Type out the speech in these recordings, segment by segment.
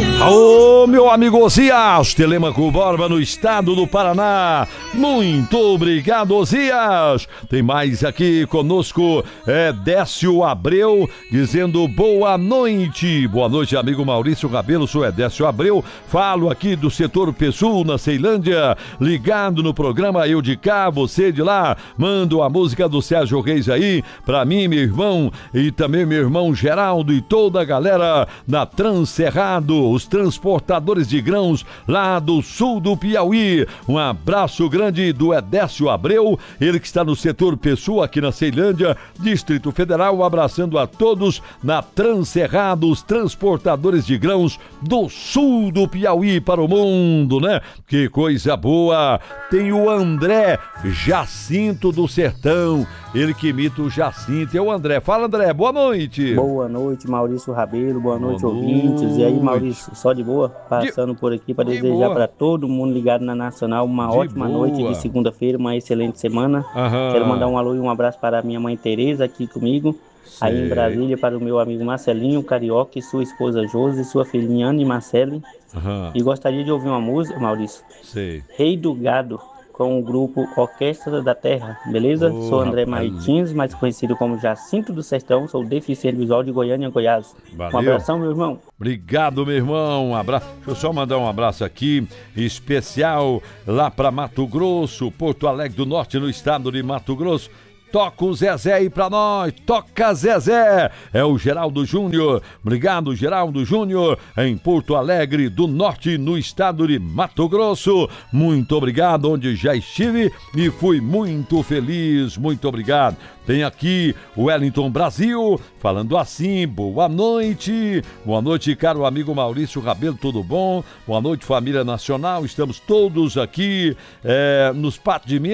Alô, meu amigo Osias, Telêmaco Borba, no estado do Paraná. Muito obrigado, Osias. Tem mais aqui conosco, Décio Abreu, dizendo boa noite. Boa noite, amigo Maurício Rabelo, sou Décio Abreu. Falo aqui do setor Pessul, na Ceilândia, ligado no programa Eu de Cá, você de lá. Mando a música do Sérgio Reis aí, pra mim, meu irmão, e também meu irmão Geraldo e toda a galera na Transcerrado, os transportadores de grãos lá do sul do Piauí. Um abraço grande do Décio Abreu, ele que está no setor Pessoa aqui na Ceilândia, Distrito Federal, abraçando a todos na Transcerrado, os transportadores de grãos do sul do Piauí para o mundo, né? Que coisa boa! Tem o André Jacinto do Sertão, ele que imita o Jacinto, é o André. Fala, André, boa noite. Boa noite, Maurício Rabelo, boa noite, ouvintes. E aí, Maurício, só de boa? Passando por aqui para desejar para todo mundo ligado na Nacional uma ótima noite de segunda-feira, uma excelente semana. Quero mandar um alô e um abraço para a minha mãe Tereza aqui comigo. Aí em Brasília, para o meu amigo Marcelinho Carioca e sua esposa Josi, sua filhinha Ana e Marcele. E gostaria de ouvir uma música, Maurício. Rei do Gado, com o grupo Orquestra da Terra, beleza? Sou André Martins, mais conhecido como Jacinto do Sertão, sou deficiente visual de Goiânia, Goiás. Valeu. Um abração, meu irmão. Obrigado, meu irmão. Um abraço. Deixa eu só mandar um abraço aqui, especial lá para Mato Grosso, Porto Alegre do Norte, no estado de Mato Grosso. Toca o Zezé aí pra nós, toca Zezé, é o Geraldo Júnior, obrigado Geraldo Júnior, em Porto Alegre do Norte, no estado de Mato Grosso, muito obrigado, onde já estive e fui muito feliz, muito obrigado. Tem aqui o Wellington Brasil, falando assim, boa noite, caro amigo Maurício Rabelo, tudo bom? Boa noite, família nacional, estamos todos aqui nos Patos de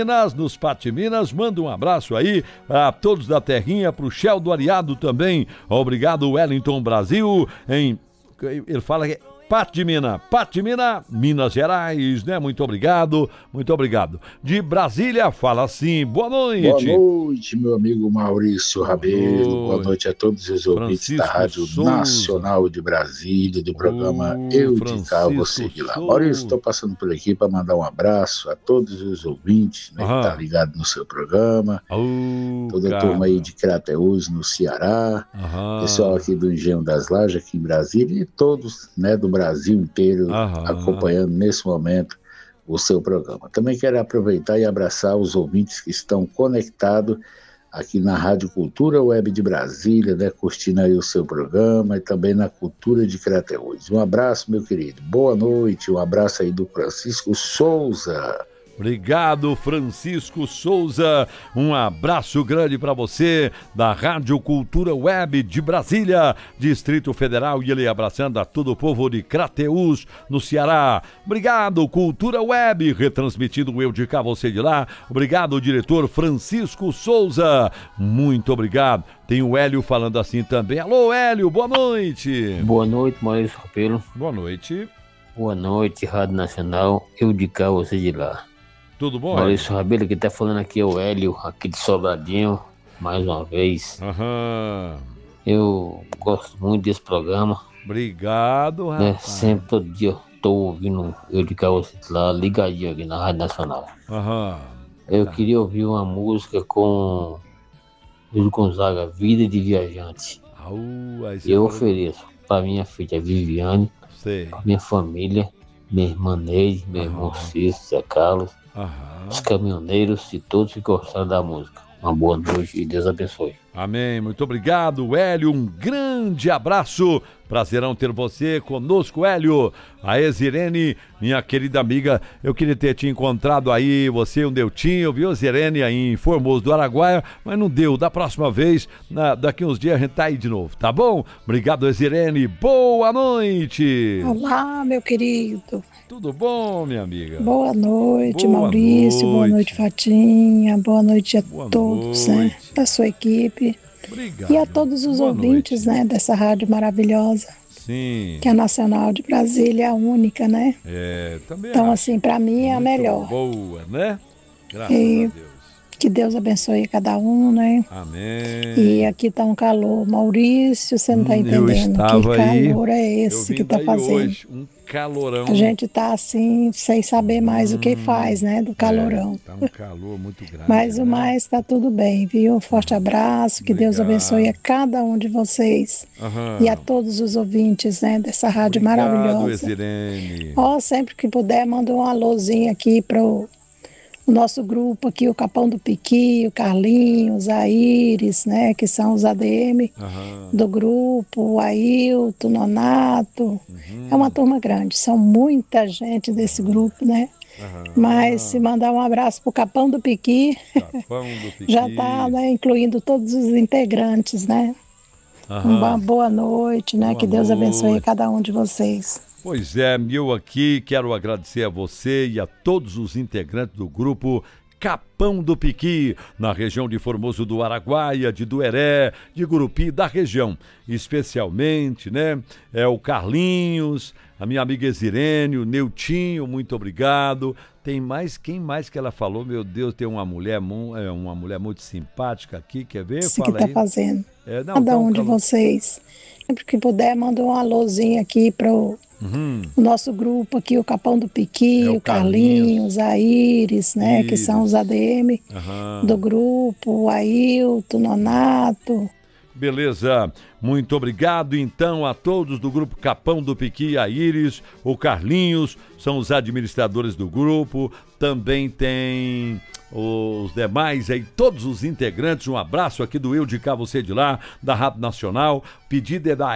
Minas, manda um abraço aí a todos da terrinha, pro Shell do Ariado também, obrigado Wellington Brasil, ele fala que Pato de Minas, Minas Gerais, né? Muito obrigado. De Brasília, fala assim, boa noite. Boa noite, meu amigo Maurício Rabelo, boa noite a todos os ouvintes da Rádio Nacional de Brasília, do programa Eu de Cá, você de lá. Maurício, estou passando por aqui para mandar um abraço a todos os ouvintes, né, que tá ligado no seu programa, toda a turma aí de Crateús, no Ceará, pessoal aqui do Engenho das Lajes, aqui em Brasília, e todos, né, do Brasil inteiro acompanhando nesse momento o seu programa. Também quero aproveitar e abraçar os ouvintes que estão conectados aqui na Rádio Cultura Web de Brasília, né, curtindo aí o seu programa e também na Cultura de Crateús. Um abraço, meu querido. Boa noite. Um abraço aí do Francisco Souza. Obrigado, Francisco Souza. Um abraço grande para você da Rádio Cultura Web de Brasília, Distrito Federal, e ele abraçando a todo o povo de Crateús, no Ceará. Obrigado, Cultura Web, retransmitindo o Eu de Cá, você de lá. Obrigado, diretor Francisco Souza. Muito obrigado. Tem o Hélio falando assim também. Alô, Hélio, boa noite. Boa noite, Maurício Rabelo. Boa noite. Boa noite, Rádio Nacional. Eu de Cá, você de lá. Tudo bom? Maurício Rabelo, que tá falando aqui é o Hélio, aqui de Sobradinho, mais uma vez. Eu gosto muito desse programa. Obrigado, né? Sempre, todo dia, eu tô ouvindo Eu de Cá, você de lá, ligadinho aqui na Rádio Nacional. Eu queria ouvir uma música com Luiz Gonzaga, Vida de Viajante. Eu ofereço para minha filha Viviane, para minha família, minha irmã Neide, meu irmão Cícero, Zé Carlos, os caminhoneiros e todos que gostaram da música. Uma boa noite e Deus abençoe. Amém, muito obrigado, Hélio, um grande abraço, prazerão ter você conosco, Hélio. A Zirene, minha querida amiga, eu queria ter te encontrado aí, você e o Neutinho, viu, Zirene, aí em Formoso do Araguaia, mas não deu, da próxima vez, daqui uns dias a gente tá aí de novo, tá bom? Obrigado, Zirene, boa noite. Olá, meu querido. Tudo bom, minha amiga? Boa noite, Maurício, boa noite, Fatinha, boa noite a todos, né, da sua equipe. Obrigado. E a todos os ouvintes, né, dessa rádio maravilhosa. Sim. Que é a Nacional de Brasília, é a única, né? Também. Então, assim, pra mim é a melhor. Boa, né? Graças a Deus. Que Deus abençoe cada um, né? Amém. E aqui tá um calor. Maurício, você não tá entendendo. Que calor é esse que tá fazendo? Hoje, um calorão. A gente tá assim, sem saber mais o que faz, né? Do calorão. Tá um calor muito grande. Mas o mais tá tudo bem, viu? Um forte abraço. Que Deus abençoe a cada um de vocês. E a todos os ouvintes, né? Dessa rádio maravilhosa. Exirene. Sempre que puder, manda um alôzinho aqui pro o nosso grupo aqui, o Capão do Piqui, o Carlinhos, a Iris, né, que são os ADM do grupo, o Ailton, o Nonato. É uma turma grande, são muita gente desse grupo, né? Mas se mandar um abraço pro Capão do Piqui, já tá, né, incluindo todos os integrantes, né? Uma boa noite, né? Que Deus abençoe cada um de vocês. Pois é, eu aqui quero agradecer a você e a todos os integrantes do grupo Capão do Piqui, na região de Formoso do Araguaia, de Dueré, de Gurupi, da região. Especialmente, né, o Carlinhos, a minha amiga Exirene, o Neutinho, muito obrigado. Tem mais, quem mais que ela falou? Meu Deus, tem uma mulher muito simpática aqui, quer ver? Isso que tá fazendo. Cada um de vocês. Sempre que puder, manda um alôzinho aqui pro o nosso grupo aqui, o Capão do Piqui, o Carlinhos, a Iris, né, que são os ADM do grupo, o Ailton, o Nonato. Beleza, muito obrigado então a todos do grupo Capão do Piqui, a Iris, o Carlinhos, são os administradores do grupo, também tem os demais aí, todos os integrantes, um abraço aqui do Eu de Cá, Você de Lá, da Rádio Nacional, pedido é da